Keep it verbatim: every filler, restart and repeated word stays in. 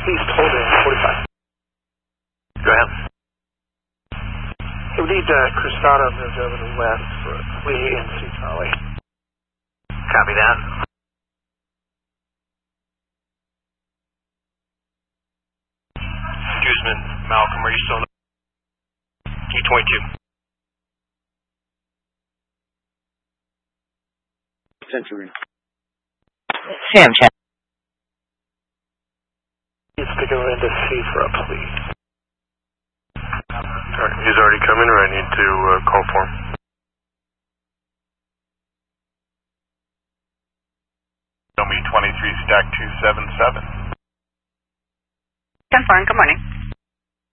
Please hold in forty-five. Go ahead. Hey, we need uh, Cruzado moved over to west for Lee and C. Charlie. Copy that. Guzman, Malcolm, are you still there? E twenty-two. Century. Sam, chat. Needs to go into C for a plea. Alright, he's already coming, or I need to uh, call for him? Show me twenty-three stack two seven seven. Confirm, good morning.